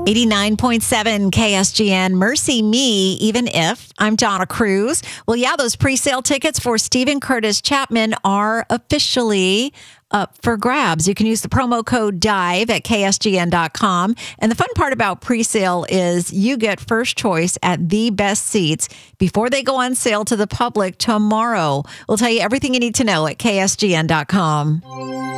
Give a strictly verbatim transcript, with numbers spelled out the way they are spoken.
eighty-nine point seven K S G N, Mercy Me, Even If. I'm Donna Cruz. Well, yeah, those pre-sale tickets for Steven Curtis Chapman are officially up for grabs. You can use the promo code DIVE at K S G N dot com. And the fun part about pre-sale is you get first choice at the best seats before they go on sale to the public tomorrow. We'll tell you everything you need to know at K S G N dot com.